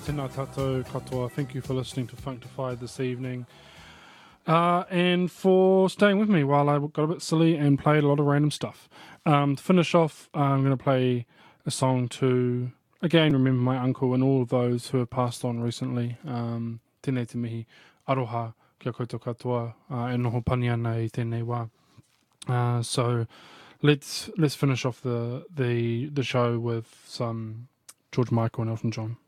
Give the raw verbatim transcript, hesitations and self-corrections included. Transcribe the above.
tēnā tātou katoa. Thank you for listening to Functified this evening. Uh, and for staying with me while I got a bit silly and played a lot of random stuff. Um, to finish off, uh, I'm going to play a song to, again, remember my uncle and all of those who have passed on recently. Um, tēnei te mihi, aroha kia koutou katoa, uh, e noho pani ana i tēnei wā. Uh, so let's let's finish off the, the, the show with some George Michael and Elton John.